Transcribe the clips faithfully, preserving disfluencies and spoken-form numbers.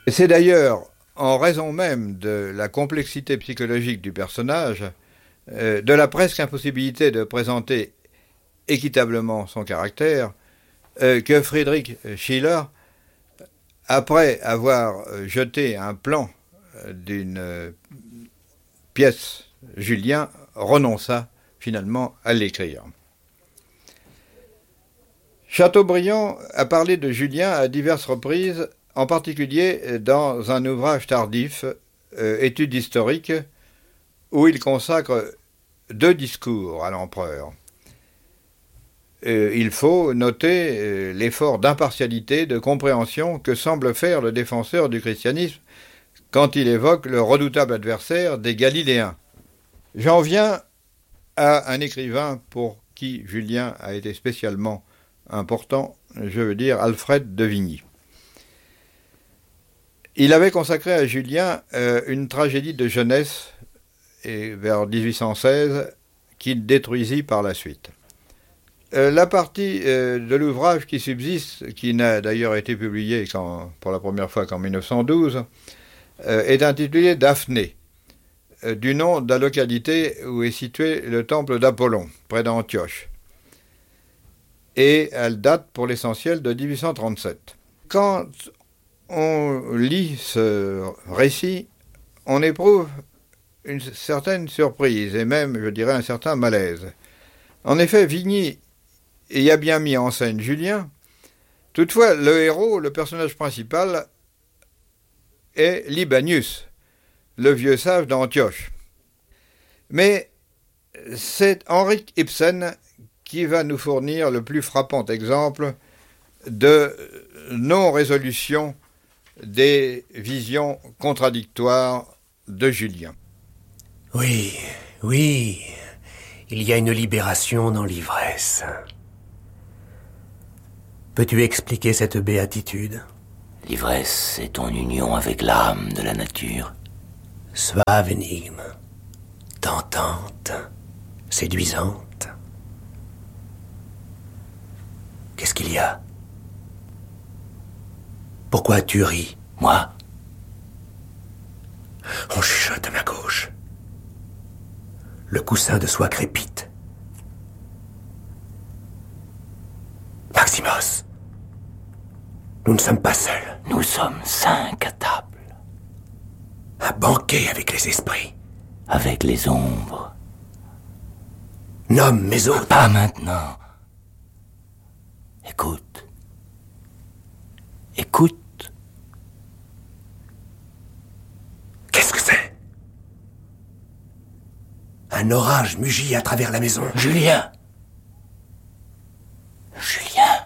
C'est d'ailleurs en raison même de la complexité psychologique du personnage, euh, de la presque impossibilité de présenter équitablement son caractère, euh, que Friedrich Schiller, après avoir jeté un plan d'une pièce Julien, renonça finalement à l'écrire. Chateaubriand a parlé de Julien à diverses reprises, en particulier dans un ouvrage tardif, euh, Études historiques, où il consacre deux discours à l'empereur. Euh, il faut noter euh, l'effort d'impartialité, de compréhension que semble faire le défenseur du christianisme quand il évoque le redoutable adversaire des Galiléens. J'en viens à un écrivain pour qui Julien a été spécialement important, je veux dire Alfred de Vigny. Il avait consacré à Julien euh, une tragédie de jeunesse et vers dix-huit cent seize qu'il détruisit par la suite. Euh, la partie euh, de l'ouvrage qui subsiste, qui n'a d'ailleurs été publiée qu'en, pour la première fois qu'en mille neuf cent douze, euh, est intitulée Daphné, euh, du nom de la localité où est situé le temple d'Apollon, près d'Antioche. Et elle date pour l'essentiel de dix-huit cent trente-sept. Quand on lit ce récit, on éprouve une certaine surprise et même, je dirais, un certain malaise. En effet, Vigny y a bien mis en scène Julien. Toutefois, le héros, le personnage principal, est Libanius, le vieux sage d'Antioche. Mais c'est Henrik Ibsen qui va nous fournir le plus frappant exemple de non-résolution des visions contradictoires de Julien. Oui, oui, il y a une libération dans l'ivresse. Peux-tu expliquer cette béatitude ? L'ivresse est en union avec l'âme de la nature. Suave énigme, tentante, séduisante. Qu'est-ce qu'il y a ? Pourquoi tu ris ? Moi ? On chuchote à ma gauche. Le coussin de soie crépite. Maximos, nous ne sommes pas seuls. Nous sommes cinq à table. Un banquet avec les esprits. Avec les ombres. Nomme mes autres. Pas maintenant. Écoute. Écoute. Qu'est-ce que c'est ? Un orage mugit à travers la maison. Julien. Julien.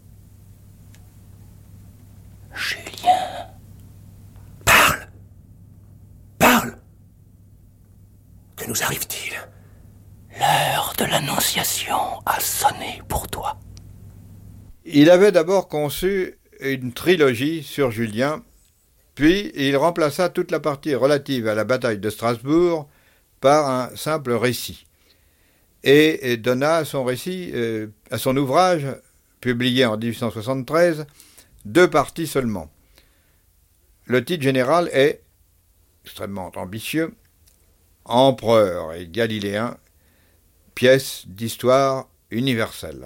Julien. Parle. Parle. Que nous arrive-t-il ? L'heure de l'annonciation a sonné pour toi. Il avait d'abord conçu une trilogie sur Julien, puis il remplaça toute la partie relative à la bataille de Strasbourg par un simple récit, et donna à son récit, euh, à son ouvrage, publié en dix-huit cent soixante-treize, deux parties seulement. Le titre général est, extrêmement ambitieux, « Empereur et Galiléen, pièce d'histoire universelle ».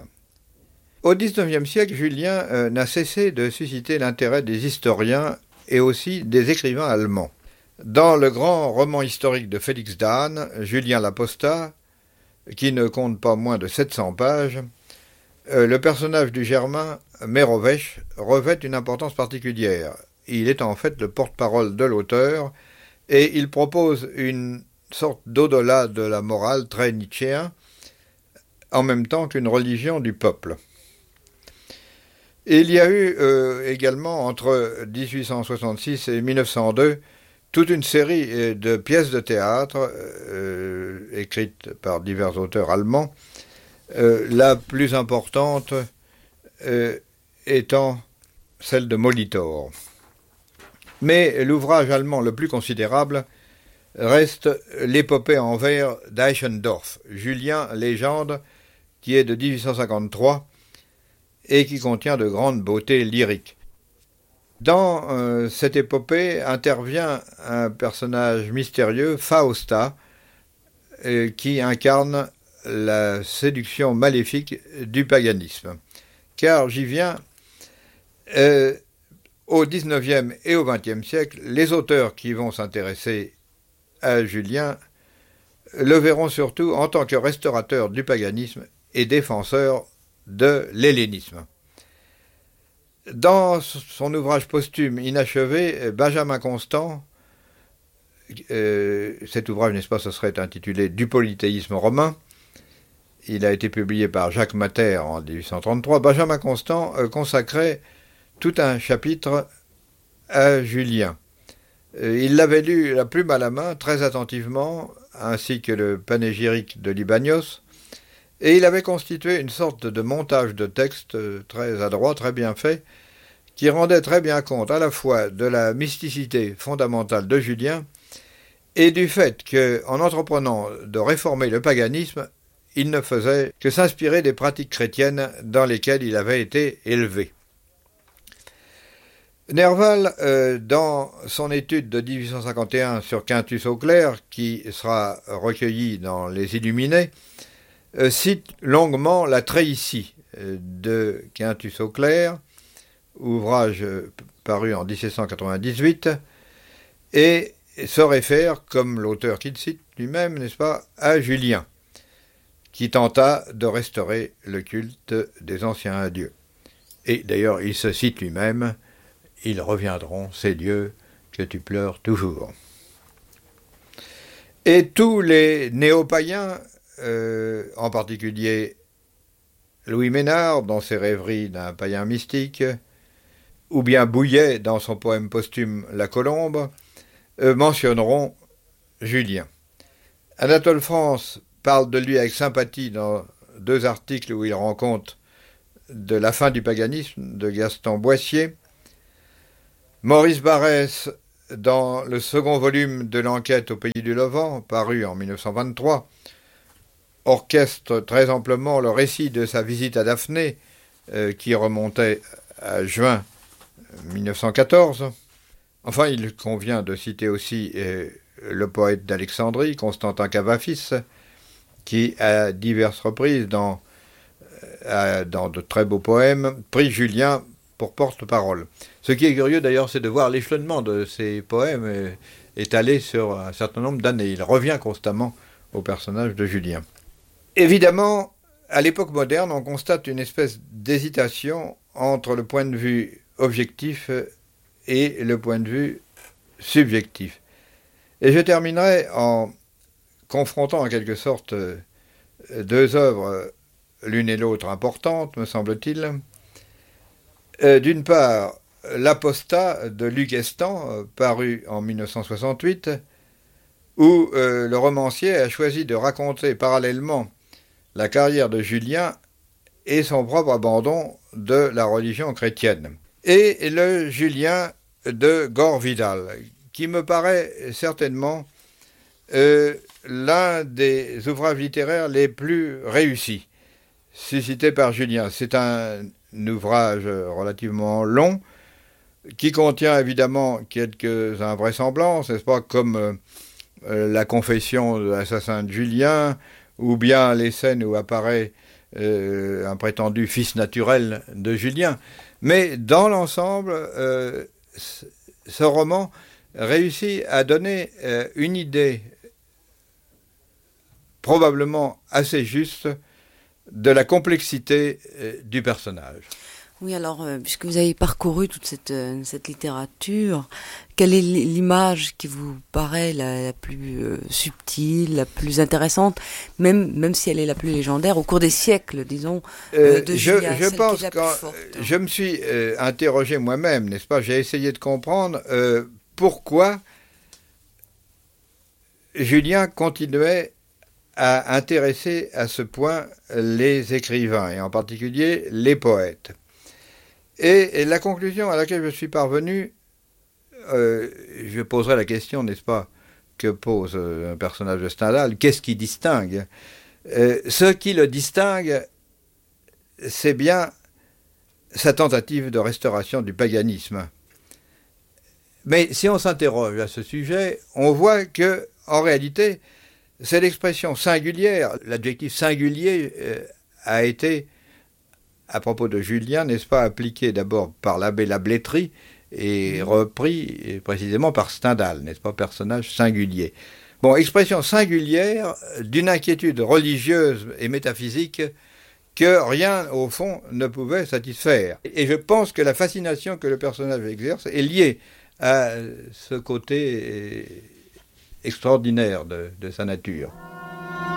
Au dix-neuvième siècle, Julien euh, n'a cessé de susciter l'intérêt des historiens et aussi des écrivains allemands. Dans le grand roman historique de Félix Dahn, Julien l'Apostat, qui ne compte pas moins de sept cents pages, euh, le personnage du Germain, Mérovèche, revêt une importance particulière. Il est en fait le porte-parole de l'auteur et il propose une sorte d'au-delà de la morale très nietzschéen, en même temps qu'une religion du peuple. Il y a eu euh, également, entre dix-huit cent soixante-six et mille neuf cent deux, toute une série de pièces de théâtre euh, écrites par divers auteurs allemands, euh, la plus importante euh, étant celle de Molitor. Mais l'ouvrage allemand le plus considérable reste l'épopée en vers d'Eichendorff, Julien, légende, qui est de dix-huit cent cinquante-trois et qui contient de grandes beautés lyriques. Dans euh, cette épopée intervient un personnage mystérieux, Fausta, euh, qui incarne la séduction maléfique du paganisme. Car j'y viens, euh, au dix-neuvième et au vingtième siècle, les auteurs qui vont s'intéresser à Julien le verront surtout en tant que restaurateur du paganisme et défenseur de l'hellénisme. Dans son ouvrage posthume inachevé, Benjamin Constant, euh, cet ouvrage, n'est-ce pas, ce serait intitulé « Du polythéisme romain », il a été publié par Jacques Mater en dix-huit cent trente-trois, Benjamin Constant euh, consacrait tout un chapitre à Julien. Euh, il l'avait lu la plume à la main, très attentivement, ainsi que le panégyrique de Libanios, et il avait constitué une sorte de montage de texte très adroit, très bien fait, qui rendait très bien compte à la fois de la mysticité fondamentale de Julien et du fait qu'en entreprenant de réformer le paganisme, il ne faisait que s'inspirer des pratiques chrétiennes dans lesquelles il avait été élevé. Nerval, euh, dans son étude de dix-huit cent cinquante et un sur Quintus au clerc, qui sera recueillie dans Les Illuminés, euh, cite longuement la Tréicie euh, de Quintus au clerc, ouvrage euh, paru en dix-sept cent quatre-vingt-dix-huit, et se réfère, comme l'auteur qu'il cite lui-même, n'est-ce pas, à Julien, qui tenta de restaurer le culte des anciens dieux. Et d'ailleurs, il se cite lui-même: « Ils reviendront, ces dieux que tu pleures toujours. » Et tous les néo-païens, euh, en particulier Louis Ménard dans ses rêveries d'un païen mystique, ou bien Bouillet dans son poème posthume La Colombe, euh, mentionneront Julien. Anatole France parle de lui avec sympathie dans deux articles où il rend compte de la fin du paganisme de Gaston Boissier. Maurice Barrès, dans le second volume de l'Enquête au pays du Levant, paru en mille neuf cent vingt-trois, orchestre très amplement le récit de sa visite à Daphné, euh, qui remontait à juin mille neuf cent quatorze. Enfin, il convient de citer aussi euh, le poète d'Alexandrie, Constantin Cavafis, qui, à diverses reprises, dans, euh, dans de très beaux poèmes, prit Julien pour porte-parole. Ce qui est curieux d'ailleurs, c'est de voir l'échelonnement de ces poèmes euh, étalés sur un certain nombre d'années. Il revient constamment au personnage de Julien. Évidemment, à l'époque moderne, on constate une espèce d'hésitation entre le point de vue objectif et le point de vue subjectif. Et je terminerai en confrontant en quelque sorte deux œuvres, l'une et l'autre importantes, me semble-t-il. Euh, d'une part, L'Apostat de Luc Estan, euh, paru en mille neuf cent soixante-huit, où euh, le romancier a choisi de raconter parallèlement la carrière de Julien et son propre abandon de la religion chrétienne. Et le Julien de Gore Vidal, qui me paraît certainement euh, l'un des ouvrages littéraires les plus réussis, suscités par Julien. C'est un ouvrage relativement long, qui contient évidemment quelques invraisemblances, n'est-ce pas, comme euh, la confession de l'assassin de Julien, ou bien les scènes où apparaît euh, un prétendu fils naturel de Julien. Mais dans l'ensemble, euh, ce roman réussit à donner euh, une idée probablement assez juste de la complexité euh, du personnage. Oui, alors, euh, puisque vous avez parcouru toute cette, euh, cette littérature, quelle est l'image qui vous paraît la, la plus euh, subtile, la plus intéressante, même, même si elle est la plus légendaire, au cours des siècles, disons, euh, de je, Julien, je pense que hein. je me suis euh, interrogé moi-même, n'est-ce pas? J'ai essayé de comprendre euh, pourquoi Julien continuait à intéresser à ce point les écrivains, et en particulier les poètes. Et, et la conclusion à laquelle je suis parvenu, euh, je poserai la question, n'est-ce pas, que pose un personnage de Stendhal, qu'est-ce qui distingue? euh, Ce qui le distingue, c'est bien sa tentative de restauration du paganisme. Mais si on s'interroge à ce sujet, on voit que, en réalité, c'est l'expression singulière, l'adjectif singulier euh, a été, à propos de Julien, n'est-ce pas, appliqué d'abord par l'abbé Lablétrie et repris précisément par Stendhal, n'est-ce pas, personnage singulier. Bon, expression singulière d'une inquiétude religieuse et métaphysique que rien, au fond, ne pouvait satisfaire. Et je pense que la fascination que le personnage exerce est liée à ce côté extraordinaire de, de sa nature.